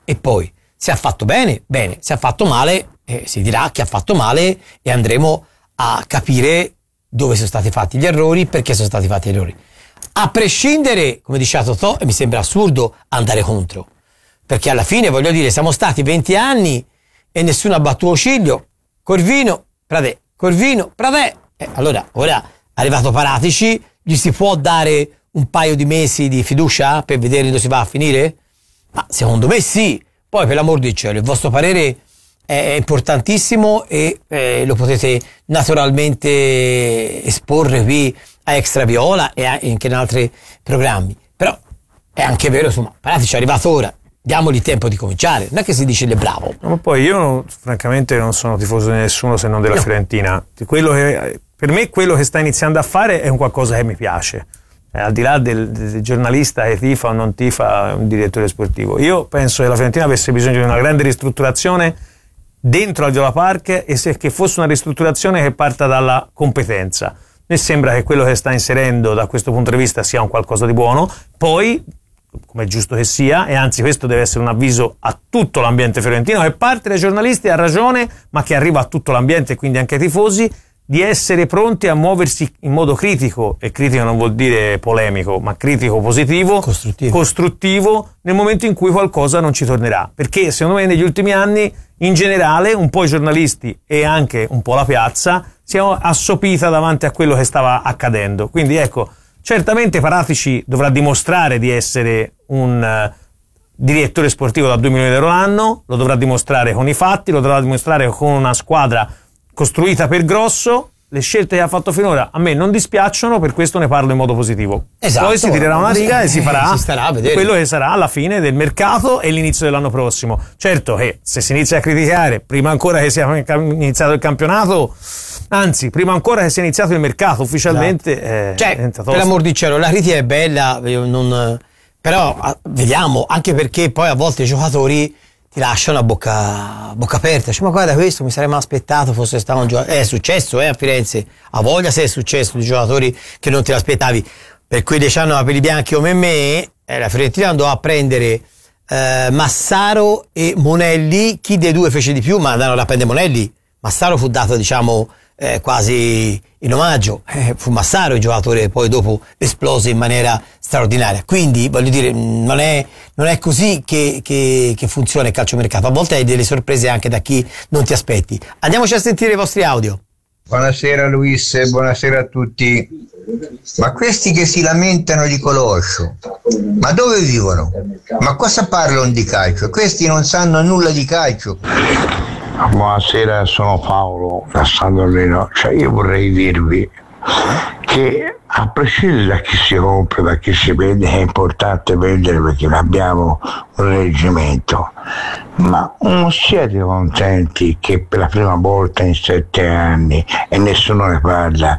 e poi se ha fatto bene, se ha fatto male, si dirà che ha fatto male e andremo a capire dove sono stati fatti gli errori, perché sono stati fatti gli errori. A prescindere, come diceva Totò, e mi sembra assurdo andare contro, perché alla fine, voglio dire, siamo stati 20 anni e nessuno ha battuto ciglio. Corvino, Pradè. Allora, ora arrivato Paratici, gli si può dare un paio di mesi di fiducia per vedere dove si va a finire? Ma secondo me sì. Poi, per l'amor di cielo, il vostro parere è importantissimo e lo potete naturalmente esporre qui a Extra Viola e anche in altri programmi. Però è anche vero, insomma, Paratici è arrivato ora, diamogli tempo di cominciare, non è che si dice le bravo. No, ma poi io francamente non sono tifoso di nessuno se non della Fiorentina. Per me quello che sta iniziando a fare è un qualcosa che mi piace, al di là del giornalista che tifa o non tifa un direttore sportivo. Io penso che la Fiorentina avesse bisogno di una grande ristrutturazione dentro al Viola Park e che fosse una ristrutturazione che parta dalla competenza. Mi sembra che quello che sta inserendo da questo punto di vista sia un qualcosa di buono, poi, come è giusto che sia, e anzi questo deve essere un avviso a tutto l'ambiente fiorentino, che parte dai giornalisti, ha ragione, ma che arriva a tutto l'ambiente e quindi anche ai tifosi, di essere pronti a muoversi in modo critico, e critico non vuol dire polemico, ma critico positivo, costruttivo nel momento in cui qualcosa non ci tornerà, perché secondo me negli ultimi anni in generale un po' i giornalisti e anche un po' la piazza si è assopita davanti a quello che stava accadendo. Quindi ecco, certamente Paratici dovrà dimostrare di essere un direttore sportivo da 2 milioni di euro l'anno, lo dovrà dimostrare con i fatti, lo dovrà dimostrare con una squadra costruita per grosso. Le scelte che ha fatto finora a me non dispiacciono, per questo ne parlo in modo positivo. Esatto, poi si tirerà una riga e si farà a vedere quello che sarà alla fine del mercato e l'inizio dell'anno prossimo. Certo che se si inizia a criticare prima ancora che sia iniziato il campionato, anzi prima ancora che sia iniziato il mercato ufficialmente, per l'amor di cielo, la critica è bella, però vediamo, anche perché poi a volte i giocatori ti lasciano a bocca aperta, ma guarda, questo mi sarei mai aspettato fosse stato un giocatore. È successo a Firenze, a voglia se è successo di giocatori che non te l'aspettavi. Per cui diciamo a peli bianchi come me, la Fiorentina andò a prendere Massaro e Monelli. Chi dei due fece di più? Ma andarono a prendere Monelli. Massaro fu dato quasi in omaggio, fu Massaro il giocatore poi dopo esplose in maniera straordinaria. Quindi voglio dire, non è così che funziona il calciomercato, a volte hai delle sorprese anche da chi non ti aspetti. Andiamoci a sentire i vostri audio. Buonasera Luis, buonasera a tutti. Ma questi che si lamentano di Coloscio, ma dove vivono? Ma cosa parlano di calcio? Questi non sanno nulla di calcio. Buonasera, sono Paolo da San Torino. Io vorrei dirvi che a prescindere da chi si compra, da chi si vende, è importante vendere perché abbiamo un reggimento, ma non siete contenti che per la prima volta in 7 anni, e nessuno ne parla,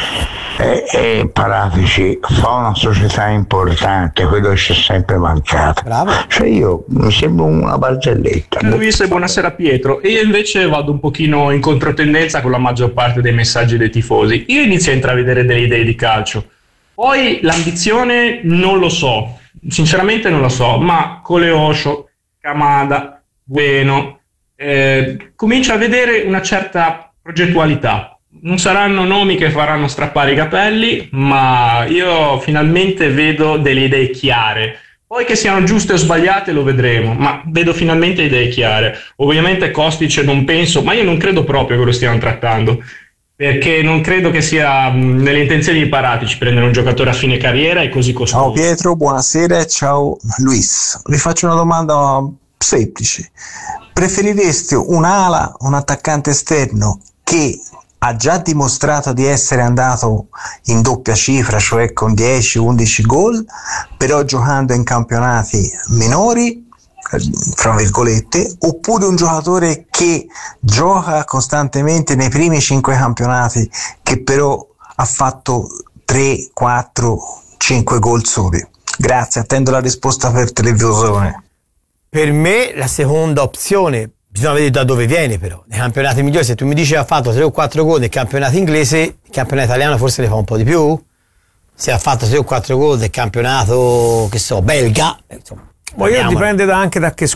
Paratici fa una società importante, quello che ci è sempre mancato. Bravo. Io mi sembra una barzelletta. Luis, buonasera Pietro. E io invece vado un pochino in controtendenza con la maggior parte dei messaggi dei tifosi. Io inizio a intravedere delle idee di calcio, poi l'ambizione non lo so, sinceramente non lo so, ma Coleoscio, Kamada, Bueno, comincio a vedere una certa progettualità. Non saranno nomi che faranno strappare i capelli, ma io finalmente vedo delle idee chiare. Poi che siano giuste o sbagliate lo vedremo, ma vedo finalmente idee chiare. Ovviamente Kostic non penso, ma io non credo proprio che lo stiano trattando, perché non credo che sia nelle intenzioni di Paratici prendere un giocatore a fine carriera e così costoso. Ciao Pietro, buonasera e ciao Luis. Vi faccio una domanda semplice. Preferireste un'ala, un attaccante esterno che ha già dimostrato di essere andato in doppia cifra, cioè con 10-11 gol, però giocando in campionati minori, fra virgolette, oppure un giocatore che gioca costantemente nei primi 5 campionati, che però ha fatto 3, 4, 5 gol soli? Grazie, attendo la risposta per televisione. Per me la seconda opzione, bisogna vedere da dove viene però. Nei campionati migliori, se tu mi dici che ha fatto 3 o 4 gol nel campionato inglese, il campionato italiano forse ne fa un po' di più. Se ha fatto 3 o 4 gol nel campionato, che so, belga, insomma. Dipende anche da che